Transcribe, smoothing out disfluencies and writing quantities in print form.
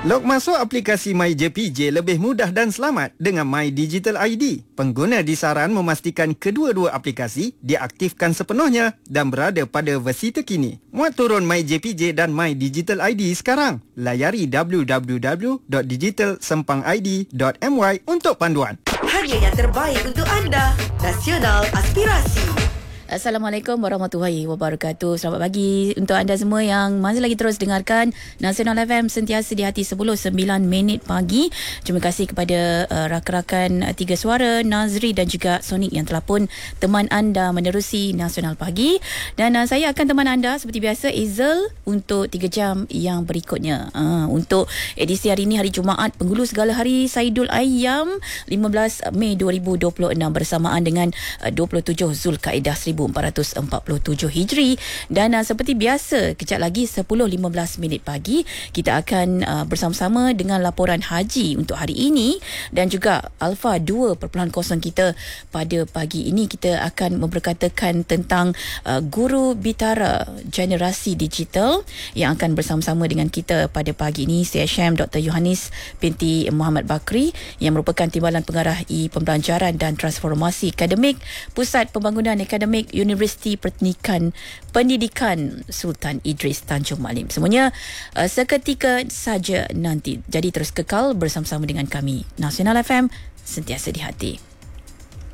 Log masuk aplikasi MyJPJ lebih mudah dan selamat dengan My Digital ID. Pengguna disaran memastikan kedua-dua aplikasi diaktifkan sepenuhnya dan berada pada versi terkini. Muat turun MyJPJ dan My Digital ID sekarang. Layari www.digitalsempangid.my untuk panduan. Hanya yang terbaik untuk anda. Nasional Aspirasi. Assalamualaikum warahmatullahi wabarakatuh. Selamat pagi untuk anda semua yang masih lagi terus dengarkan Nasional FM sentiasa di hati 10:09 pagi. Terima kasih kepada rakan-rakan Tiga Suara, Nazri dan juga Sonic yang telah pun teman anda menerusi Nasional Pagi. Dan saya akan teman anda seperti biasa, Izel, untuk 3 jam yang berikutnya. Untuk edisi hari ini, hari Jumaat, penghulu segala hari Saidul Ayyam 15 Mei 2026 bersamaan dengan 27 Zulkaidah 1447 Hijri. Dan seperti biasa, kejap lagi 10:15 pagi kita akan bersama-sama dengan laporan haji untuk hari ini dan juga Alpha 2.0 kita pada pagi ini. Kita akan memperkatakan tentang Guru Bitara Generasi Digital yang akan bersama-sama dengan kita pada pagi ini, CHM Dr. Yohanis binti Muhammad Bakri yang merupakan Timbalan Pengarah Pembelajaran dan Transformasi Akademik Pusat Pembangunan Akademik Universiti Pendidikan Sultan Idris Tanjung Malim. Semuanya seketika saja nanti. Jadi terus kekal bersama-sama dengan kami. Nasional FM, sentiasa di hati.